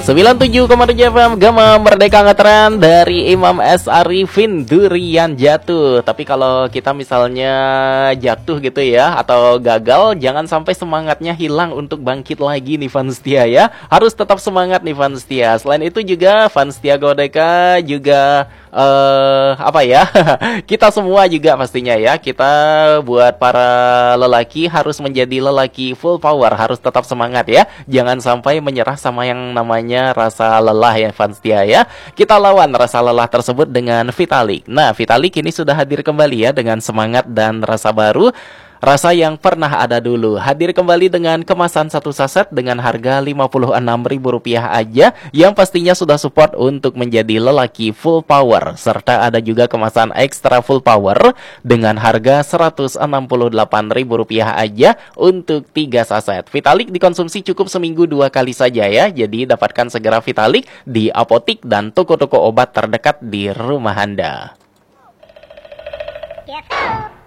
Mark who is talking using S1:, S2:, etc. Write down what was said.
S1: 97,7 FM Gema Merdeka Ngetren dari Imam S. Arifin Durian Jatuh. Tapi kalau kita misalnya jatuh gitu ya atau gagal, jangan sampai semangatnya hilang untuk bangkit lagi nih fans setia ya. Harus tetap semangat nih fans setia. Selain itu juga fans setia Godeka juga apa ya kita semua juga pastinya ya, kita buat para lelaki harus menjadi lelaki full power, harus tetap semangat ya, jangan sampai menyerah sama yang namanya rasa lelah ya fans setia ya. Kita lawan rasa lelah tersebut dengan Vitalik. Nah, Vitalik ini sudah hadir kembali ya dengan semangat dan rasa baru, rasa yang pernah ada dulu. Hadir kembali dengan kemasan satu saset dengan harga Rp56.000 aja, yang pastinya sudah support untuk menjadi lelaki full power. Serta ada juga kemasan ekstra full power dengan harga Rp168.000 aja untuk 3 saset. Vitalik dikonsumsi cukup seminggu 2 kali saja ya. Jadi dapatkan segera Vitalik di apotik dan toko-toko obat terdekat di rumah Anda.
S2: Yes.